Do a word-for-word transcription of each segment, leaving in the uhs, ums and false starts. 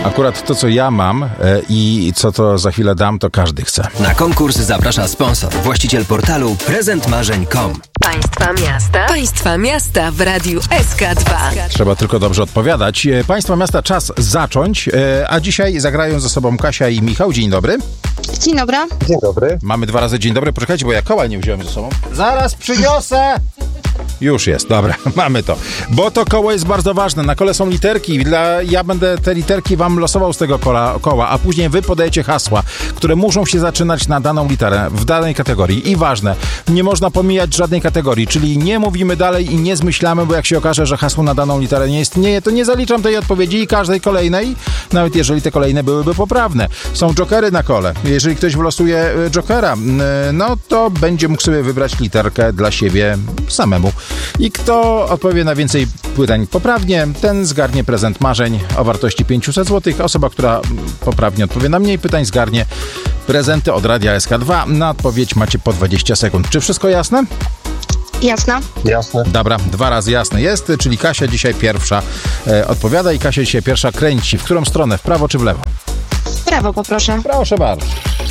Akurat to, co ja mam e, i co to za chwilę dam, to każdy chce. Na konkurs zaprasza sponsor, właściciel portalu prezent marzeń kropka com. Państwa miasta. Państwa miasta w Radiu S K dwa. Trzeba tylko dobrze odpowiadać. E, Państwa miasta, czas zacząć, e, a dzisiaj zagrają ze sobą Kasia i Michał. Dzień dobry. Dzień dobry. Dzień dobry. Mamy dwa razy dzień dobry. Poczekajcie, bo ja koła nie wziąłem ze sobą. Zaraz przyniosę! Już jest, dobra, mamy to. Bo to koło jest bardzo ważne. Na kole są literki. Dla, ja będę te literki wam losował z tego kola, koła, a później wy podajecie hasła, które muszą się zaczynać na daną literę w danej kategorii. I ważne, nie można pomijać żadnej kategorii, czyli nie mówimy dalej i nie zmyślamy, bo jak się okaże, że hasło na daną literę nie istnieje, to nie zaliczam tej odpowiedzi i każdej kolejnej, nawet jeżeli te kolejne byłyby poprawne. Są jokery na kole. Jeżeli ktoś wylosuje jokera, no to będzie mógł sobie wybrać literkę dla siebie samemu. I kto odpowie na więcej pytań poprawnie, ten zgarnie prezent marzeń o wartości pięćset złotych. Osoba, która poprawnie odpowie na mniej pytań, zgarnie prezenty od Radia S K dwa. Na odpowiedź macie po dwadzieścia sekund. Czy wszystko jasne? Jasne. Jasne. Dobra, dwa razy jasne jest, czyli Kasia dzisiaj pierwsza e, odpowiada i Kasia dzisiaj pierwsza kręci. W którą stronę? W prawo czy w lewo? W prawo poproszę. Proszę bardzo.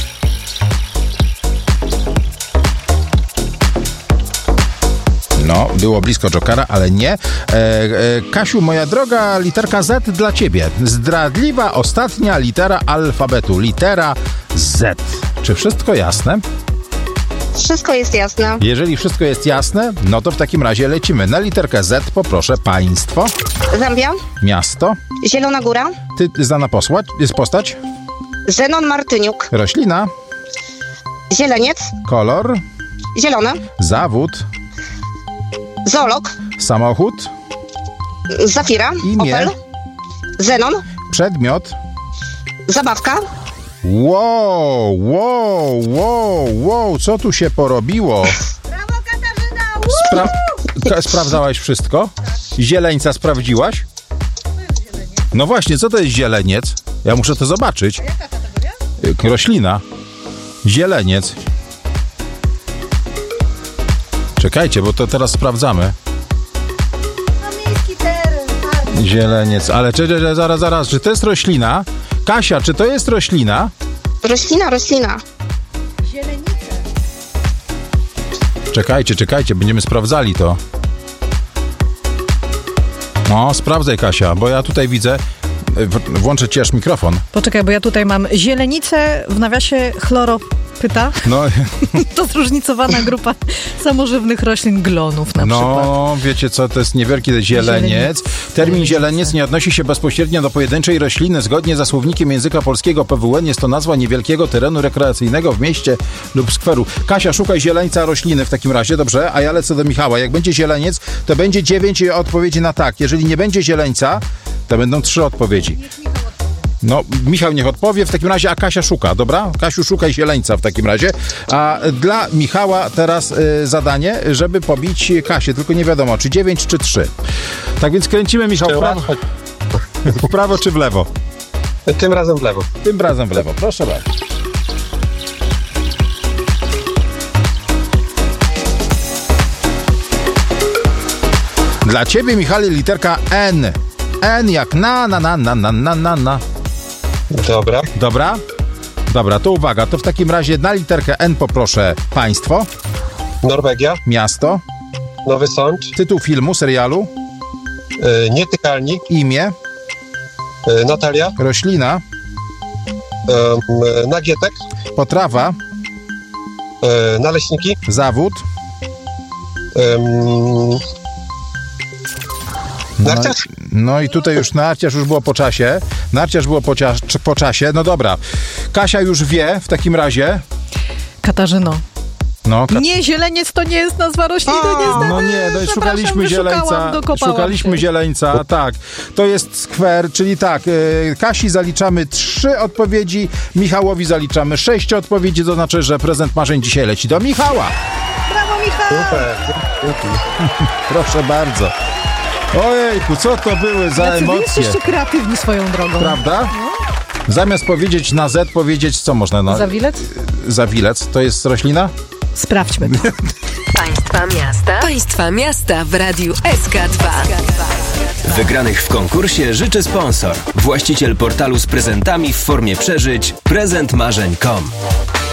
No, było blisko jokera, ale nie. E, e, Kasiu, moja droga, literka Z dla ciebie. Zdradliwa ostatnia litera alfabetu. Litera Z. Czy wszystko jasne? Wszystko jest jasne. Jeżeli wszystko jest jasne, no to w takim razie lecimy. Na literkę Z poproszę państwo. Zambia. Miasto. Zielona Góra. Ty znana posłać, jest postać. Zenon Martyniuk. Roślina. Zieleniec. Kolor. Zielony. Zawód. Zoolog. Samochód. Zafira. Imię. Opel. Zenon. Przedmiot. Zabawka. Wow, wow, wow, wow, co tu się porobiło? Brawo, Katarzyna! Spra- ka- sprawdzałaś wszystko? Zieleńca sprawdziłaś? No właśnie, co to jest zieleniec? Ja muszę to zobaczyć. Jaka kategoria? Roślina. Zieleniec. Czekajcie, bo to teraz sprawdzamy. No miejski teren. Zieleniec, ale czy, czy, zaraz, zaraz, czy to jest roślina? Kasia, czy to jest roślina? Roślina, roślina. Zielenice. Czekajcie, czekajcie, będziemy sprawdzali to. No, sprawdzaj, Kasia, bo ja tutaj widzę... W- włączę ci aż mikrofon. Poczekaj, bo ja tutaj mam zielenicę, w nawiasie chloropyta. No, To zróżnicowana grupa samożywnych roślin glonów na przykład. no wiecie co, to jest niewielki zieleniec. Zieleniec. Termin zieleniec nie odnosi się bezpośrednio do pojedynczej rośliny. Zgodnie ze słownikiem języka polskiego P W N jest to nazwa niewielkiego terenu rekreacyjnego w mieście lub skweru. Kasia, szukaj zieleńca rośliny w takim razie, dobrze? A ja lecę do Michała. Jak będzie zieleniec, to będzie dziewięć odpowiedzi na tak. Jeżeli nie będzie zieleńca, to będą trzy odpowiedzi. No, Michał niech odpowie w takim razie, a Kasia szuka, dobra? Kasiu, szukaj zieleńca w takim razie. A dla Michała teraz y, zadanie, żeby pobić Kasię, tylko nie wiadomo, czy dziewięć, czy trzy. Tak więc kręcimy, Michał, w prawo, w prawo czy w lewo? Tym razem w lewo. Tym razem w lewo, proszę bardzo. Dla ciebie, Michale, literka N. N jak na, na, na, na, na, na, na, na. Dobra. Dobra? Dobra, to uwaga, to w takim razie na literkę N poproszę państwo, Norwegia. miasto, Nowy Sącz. tytuł filmu, serialu, Y, nietykalnik. imię, Y, Natalia. roślina, Y, nagietek. potrawa, Y, naleśniki. zawód. Y, No, narciarz. no i tutaj już narciarz już było po czasie. Narciarz było po, cia- po czasie. No dobra. Kasia już wie w takim razie. Katarzyno, No, Ka- nie, zieleniec to nie jest nazwa rośliny, niestety. no nie, no i Przepraszam, szukaliśmy wyszukałam, zieleńca. dokopałam Szukaliśmy się. zieleńca, tak. To jest skwer, czyli tak, y, Kasi zaliczamy trzy odpowiedzi, Michałowi zaliczamy sześć odpowiedzi, to znaczy, że prezent marzeń dzisiaj leci do Michała. Brawo, Michał! Super. Dzięki. Proszę bardzo. Ojejku, co to były za Jacy wy emocje, jesteście kreatywni swoją drogą. prawda? Zamiast powiedzieć na Z, powiedzieć co można na... Zawilec? Zawilec, to jest roślina? Sprawdźmy to. Państwa miasta. Państwa miasta w Radiu S K dwa. Wygranych w konkursie życzy sponsor. Właściciel portalu z prezentami w formie przeżyć prezent marzeń kropka com.